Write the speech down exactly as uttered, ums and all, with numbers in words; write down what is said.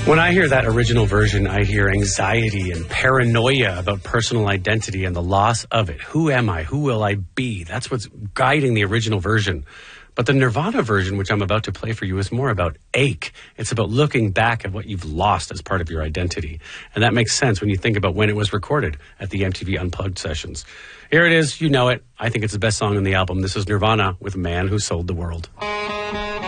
When I hear that original version, I hear anxiety and paranoia about personal identity and the loss of it. Who am I? Who will I be? That's what's guiding the original version. But the Nirvana version, which I'm about to play for you, is more about ache. It's about looking back at what you've lost as part of your identity. And that makes sense when you think about when it was recorded at the M T V Unplugged sessions. Here it is. You know it. I think it's the best song on the album. This is Nirvana with Man Who Sold the World.